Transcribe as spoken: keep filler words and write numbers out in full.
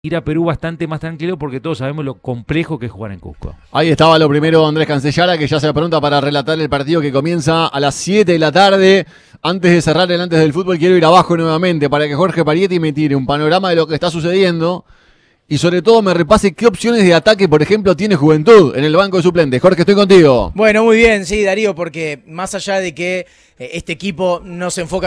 ir a Perú bastante más tranquilo porque todos sabemos lo complejo que es jugar en Cusco. Ahí estaba lo primero Andrés Cancellara, que ya se pregunta para relatar el partido que comienza a las siete de la tarde. Antes de cerrar el Antes del Fútbol, quiero ir abajo nuevamente para que Jorge Parietti me tire un panorama de lo que está sucediendo y sobre todo me repase qué opciones de ataque, por ejemplo, tiene Juventud en el banco de suplentes. Jorge, estoy contigo. Bueno, muy bien, sí, Darío, porque más allá de que este equipo no se enfoca